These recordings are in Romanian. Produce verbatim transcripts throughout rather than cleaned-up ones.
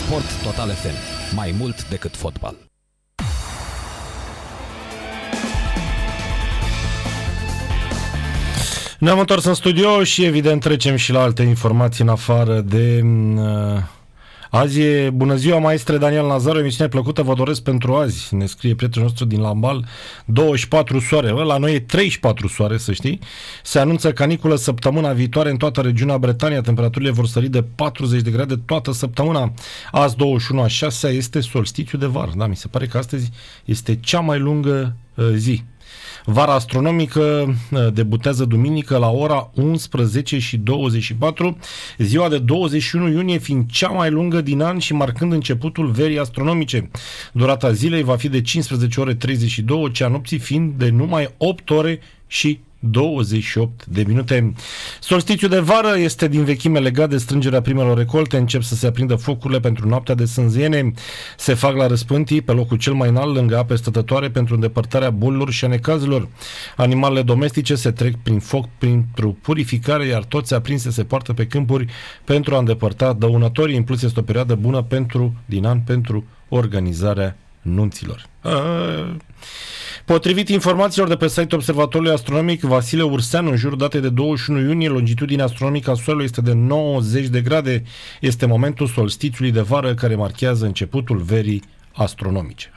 Sport Total F M. Mai mult decât fotbal. Ne-am întors în studio și evident trecem și la alte informații în afară de... Uh, azi e bună ziua, maestre Daniel Nazaru, emisiune plăcută vă doresc pentru azi, ne scrie prietenul nostru din Lambal, douăzeci și patru soare, la noi e treizeci și patru soare, să știi, se anunță caniculă săptămâna viitoare în toată regiunea Bretania, temperaturile vor sări de patruzeci de grade toată săptămâna, azi douăzeci și unu a șasea este solstițiu de vară, da, mi se pare că astăzi este cea mai lungă uh, zi. Vara astronomică debutează duminică la ora unsprezece și douăzeci și patru, ziua de douăzeci și unu iunie fiind cea mai lungă din an și marcând începutul verii astronomice. Durata zilei va fi de cincisprezece ore treizeci și două, cea nopții fiind de numai opt ore și douăzeci și opt de minute. Solstițiul de vară este din vechime legat de strângerea primelor recolte, încep să se aprindă focurile pentru noaptea de sânziene, se fac la răspântii pe locul cel mai înalt lângă ape stătătoare pentru îndepărtarea bolilor și a necazilor. Animalele domestice se trec prin foc pentru purificare, iar toți aprinse se poartă pe câmpuri pentru a îndepărta dăunătorii. În plus este o perioadă bună pentru, din an pentru organizarea nunților. A... Potrivit informațiilor de pe site-ul Observatorului Astronomic Vasile Urseanu, în jurul datei de douăzeci și unu iunie, longitudinea astronomică a Soarelui este de nouăzeci de grade. Este momentul solstițiului de vară care marchează începutul verii astronomice.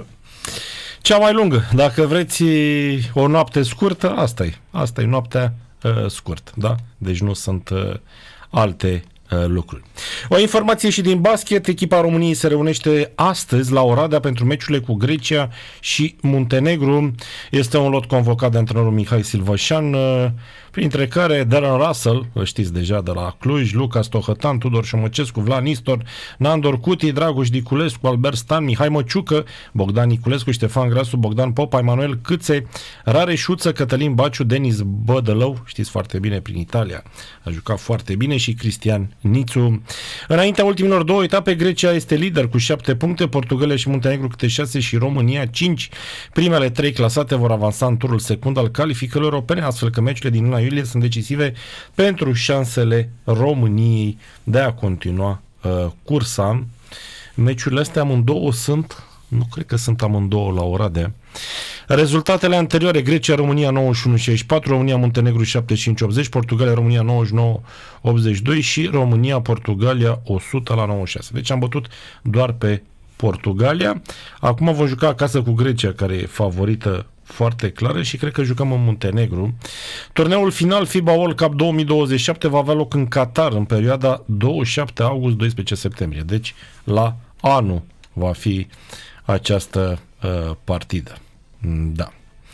Cea mai lungă. Dacă vreți o noapte scurtă, asta e. Asta e noaptea uh, scurtă, da? Deci nu sunt uh, alte lucruri. O informație și din basket, echipa României se reunește astăzi la Oradea pentru meciurile cu Grecia și Muntenegru. Este un lot convocat de antrenorul Mihai Silvășan, printre care Darren Russell, îl știți deja de la Cluj, Luca Stohătan, Tudor Șomăcescu, Vlad Nistor, Nandor Cuti, Dragoș Diculescu, Albert Stan, Mihai Măciucă, Bogdan Niculescu, Ștefan Grasu, Bogdan Popa, Emanuel Câțe, Rareș Șuță, Cătălin Baciu, Denis Bădălău, știți foarte bine prin Italia, a jucat foarte bine, și Cristian Nițu. Înaintea ultimilor două etape, Grecia este lider cu șapte puncte, Portugalia și Muntenegru câte șase și România cinci. Primele trei clasate vor avansa în turul secund al calificărilor europene, astfel că meciurile din luna iulie sunt decisive pentru șansele României de a continua uh, cursa. Meciurile astea amândouă sunt, nu cred că sunt amândouă la Oradea. Rezultatele anterioare: Grecia-România nouăzeci și unu șaizeci și patru, România-Muntenegru șaptezeci și cinci optzeci, Portugalia-România nouăzeci și nouă optzeci și doi și România-Portugalia o sută la nouăzeci și șase. Deci am bătut doar pe Portugalia. Acum vom juca acasă cu Grecia, care e favorită foarte clară, și cred că jucăm în Muntenegru. Turneul final FIBA World Cup două mii douăzeci și șapte va avea loc în Qatar în perioada douăzeci și șapte august - doisprezece septembrie. Deci la anul va fi această uh, partidă. Da.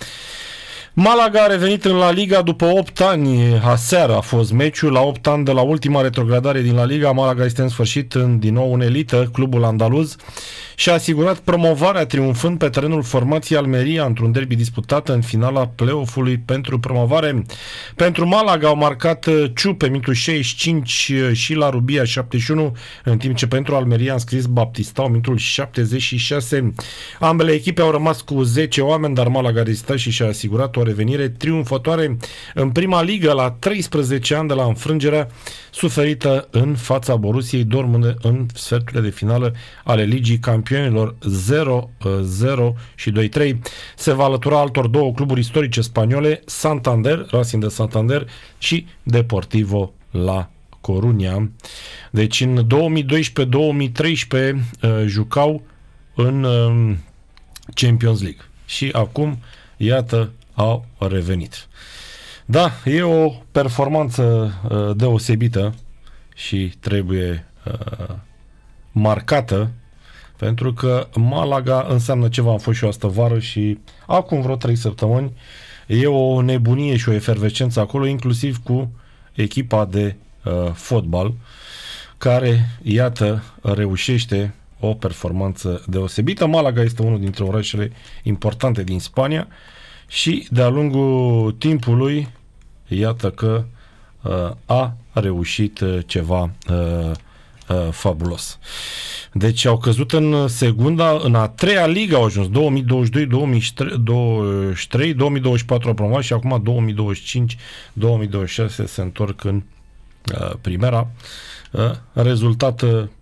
Malaga a revenit în La Liga după opt ani. Aseară a fost meciul. La opt ani de la ultima retrogradare din La Liga, Malaga este în sfârșit în, din nou în elită. Clubul andaluz și-a asigurat promovarea triumfând pe terenul formației Almeria într-un derby disputat în finala play-off-ului pentru promovare. Pentru Malaga au marcat Ciu pe minutul șaizeci și cinci și la Rubia șaptezeci și unu, în timp ce pentru Almeria a înscris Baptistao minutul șaptezeci și șase. Ambele echipe au rămas cu zece oameni, dar Malaga a rezistat și și-a asigurat o revenire triumfătoare în prima ligă la treisprezece ani de la înfrângerea suferită în fața Borussiei Dortmund în sferturile de finală ale Ligii Campionilor zero zero și doi trei. Se va alătura altor două cluburi istorice spaniole, Santander, Racing de Santander și Deportivo La Coruña. Deci în două mii doisprezece două mii treisprezece uh, jucau în uh, Champions League și acum, iată, au revenit. Da, e o performanță uh, deosebită și trebuie uh, marcată, pentru că Malaga înseamnă ceva. Am fost și eu astă vară și acum vreo trei săptămâni e o nebunie și o efervescență acolo, inclusiv cu echipa de uh, fotbal, care, iată, reușește o performanță deosebită. Malaga este unul dintre orașele importante din Spania și de-a lungul timpului, iată că uh, a reușit uh, ceva uh, uh, fabulos. Deci au căzut în segunda, în a treia ligă au ajuns, două mii douăzeci și doi două mii douăzeci și trei două mii douăzeci și patru au promovat și acum două mii douăzeci și cinci două mii douăzeci și șase se întorc în uh, primera. Uh, rezultat uh,